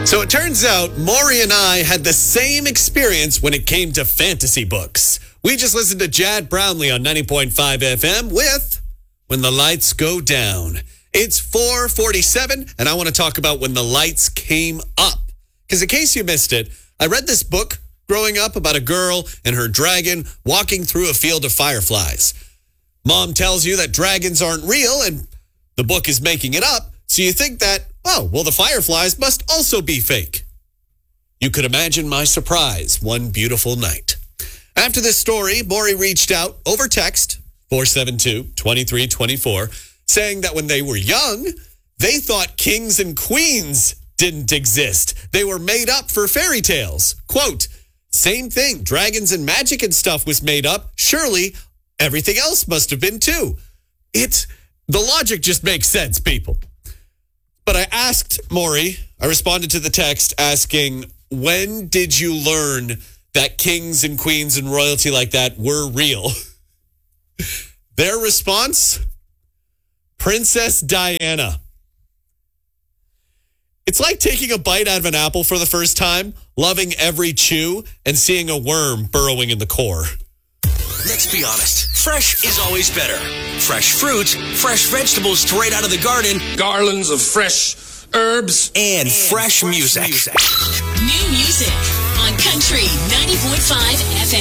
So it turns out Maury and I had the same experience when it came to fantasy books. We just listened to Jad Brownlee on 90.5 FM with When the Lights Go Down. It's 4:47, and I want to talk about When the Lights Came Up. Because in case you missed it, I read this book growing up about a girl and her dragon walking through a field of fireflies. Mom tells you that dragons aren't real, and the book is making it up, so you think that, oh, well, the fireflies must also be fake. You could imagine my surprise one beautiful night. After this story, Maury reached out over text, 472-2324, saying that when they were young, they thought kings and queens didn't exist. They were made up for fairy tales. Quote, same thing, dragons and magic and stuff was made up. Surely everything else must have been too. The logic just makes sense, people. But I asked Maury, I responded to the text asking, when did you learn that kings and queens and royalty like that were real? Their response, Princess Diana. It's like taking a bite out of an apple for the first time, loving every chew, and seeing a worm burrowing in the core. Let's be honest. Fresh is always better. Fresh fruit, fresh vegetables straight out of the garden, garlands of fresh herbs, and fresh music. New music on Country 90.5 FM.